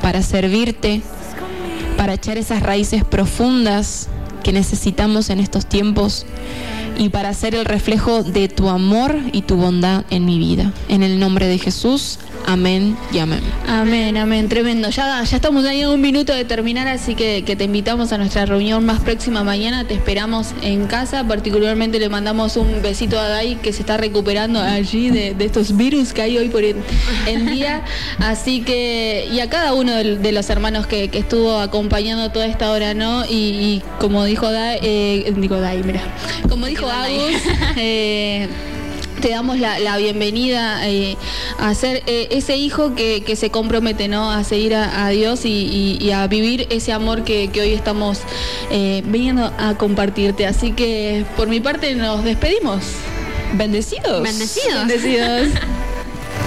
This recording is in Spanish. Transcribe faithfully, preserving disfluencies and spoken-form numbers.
para servirte, para echar esas raíces profundas que necesitamos en estos tiempos y para ser el reflejo de tu amor y tu bondad en mi vida. En el nombre de Jesús, amén y amén. Amén, amén, tremendo. Ya, ya estamos ahí a un minuto de terminar, así que, que te invitamos a nuestra reunión más próxima mañana. Te esperamos en casa. Particularmente le mandamos un besito a Dai, que se está recuperando allí de, de estos virus que hay hoy por en, en día. Así que, y a cada uno de, de los hermanos que, que estuvo acompañando toda esta hora, ¿no? Y, y como dijo Dai, eh, digo Dai, mira, como dijo Agus, eh, te damos la, la bienvenida eh, a ser eh, ese hijo que, que se compromete, ¿no? A seguir a, a Dios y, y, y a vivir ese amor que, que hoy estamos eh, viniendo a compartirte. Así que por mi parte nos despedimos. Bendecidos. Bendecidos. Bendecidos.